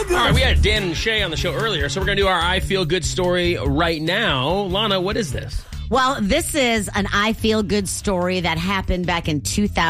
good. All right, we had Dan and Shay on the show earlier, so we're going to do our I Feel Good story right now. Lana, what is this? Well, this is an I Feel Good story that happened back in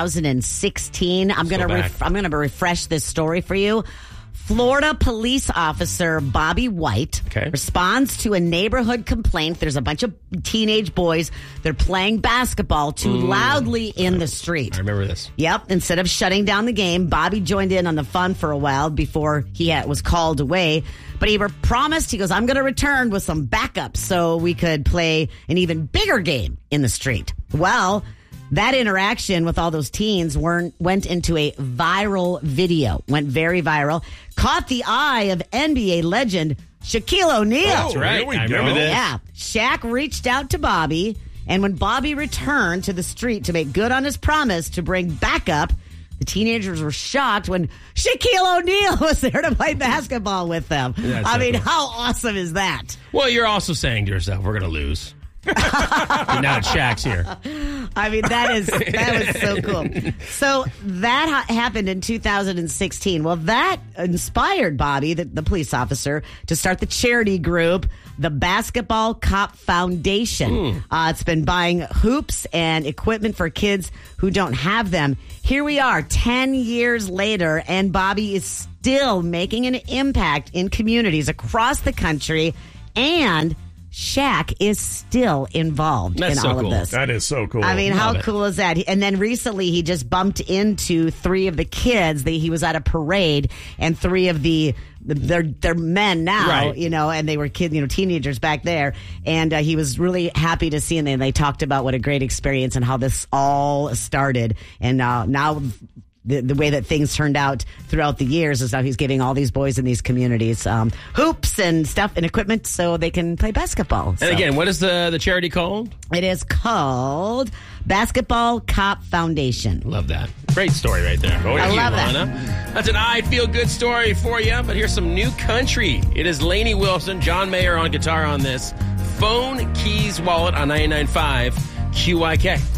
2016. I'm going to refresh this story for you. Florida police officer Bobby White responds to a neighborhood complaint. There's a bunch of teenage boys. They're playing basketball too loudly in the street. I remember this. Yep. Instead of shutting down the game, Bobby joined in on the fun for a while before he was called away. But he promised, he goes, I'm going to return with some backup so we could play an even bigger game in the street. Well, that interaction with all those teens went into a viral video, went very viral, caught the eye of NBA legend Shaquille O'Neal. That's right. I remember this. Yeah. Shaq reached out to Bobby, and when Bobby returned to the street to make good on his promise to bring backup, the teenagers were shocked when Shaquille O'Neal was there to play basketball with them. I mean, how awesome is that? Well, you're also saying to yourself, we're going to lose. Now Shaq's here. I mean, that was so cool. So that happened in 2016. Well, that inspired Bobby, the police officer, to start the charity group, the Basketball Cop Foundation. It's been buying hoops and equipment for kids who don't have them. Here we are 10 years later, and Bobby is still making an impact in communities across the country, and Shaq is still involved in all of this. That is so cool. I mean, how cool is that? And then recently he just bumped into 3 of the kids. He was at a parade, and 3 of they're men now, and they were teenagers back there. And he was really happy to see them. And they talked about what a great experience and how this all started. And now the way that things turned out throughout the years is how he's giving all these boys in these communities hoops and stuff and equipment so they can play basketball. And again, what is the charity called? It is called Basketball Cop Foundation. Love that. Great story right there. I love Lana. That's an I Feel Good story for you, but here's some new country. It is Lainey Wilson, John Mayer on guitar on this. Phone, Keys, Wallet on 99.5 QYK.